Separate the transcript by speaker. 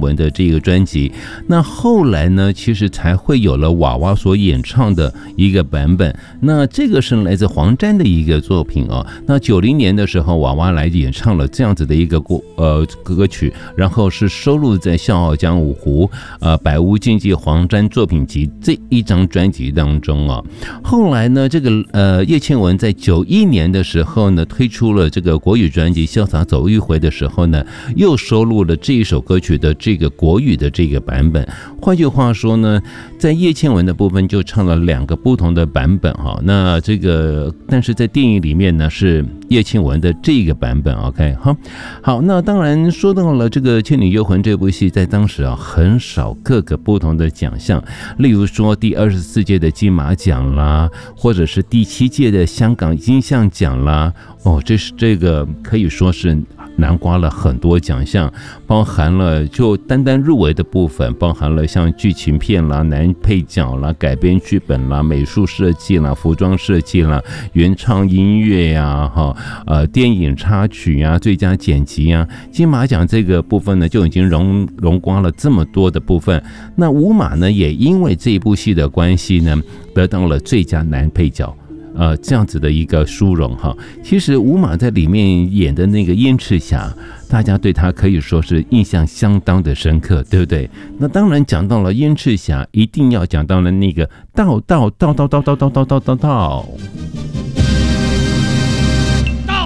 Speaker 1: 文的这个专辑。那后来呢，其实才会有了娃娃所演唱的一个版本。那这个是来自黄沾的一个作品哦。那90年的时候，娃娃来演唱了这样子的一个歌曲，然后是收录在《笑傲江湖》百无禁忌黄沾作品集这一张专辑当中啊。后来呢，这个叶倩文在91年的时候呢，推出了这个国语专辑《潇洒走一回》的时候呢，又收录了这一首歌曲的这个国语的这个版本。换句话说呢，在叶倩文的部分就唱了2个不同的版本哈。那这个但是在电影里面呢是叶倩文的这个版本 ，OK 好，那当然说到了这个《倩女幽魂》这部戏，在当时横扫各个不同的奖项，例如说第24届的金马奖啦，或者是第7届的香港金像奖啦，这个可以说是囊括了很多奖项，包含了就单入围的部分，包含了像剧情片啦、男配角啦、改编剧本啦、美术设计啦、服装设计啦、原创音乐呀、电影插曲啊、最佳剪辑啊。金马奖这个部分呢，就已经荣光了这么多的部分。那吴马呢，也因为这一部戏的关系呢，得到了最佳男配角。这样子的一个殊荣哈。其实吴马在里面演的那个燕赤霞，大家对他可以说是印象相当的深刻，对不对？那当然讲到了燕赤霞，一定要讲到了那个道。